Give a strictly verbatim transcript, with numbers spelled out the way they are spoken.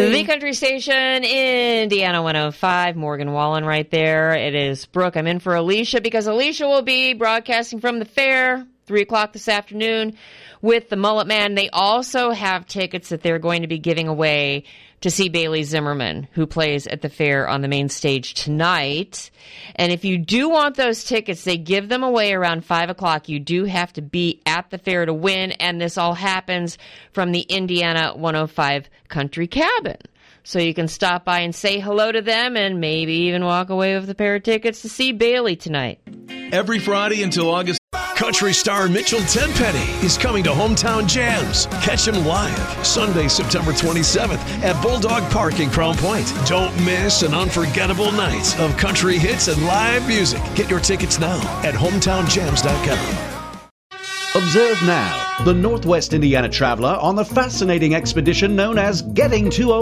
The country station, Indiana one oh five, Morgan Wallen right there. It is Brooke. I'm in for Alicia because Alicia will be broadcasting from the fair, three o'clock this afternoon with the Mullet Man. They also have tickets that they're going to be giving away to see Bailey Zimmerman, who plays at the fair on the main stage tonight. And if you do want those tickets, they give them away around five o'clock. You do have to be at the fair to win, and this all happens from the Indiana one oh five Country Cabin. So you can stop by and say hello to them and maybe even walk away with a pair of tickets to see Bailey tonight. Every Friday until August. Country star Mitchell Tenpenny is coming to Hometown Jams. Catch him live Sunday, September twenty-seventh at Bulldog Park in Crown Point. Don't miss an unforgettable night of country hits and live music. Get your tickets now at hometown jams dot com. Observe now the Northwest Indiana traveler on the fascinating expedition known as Getting to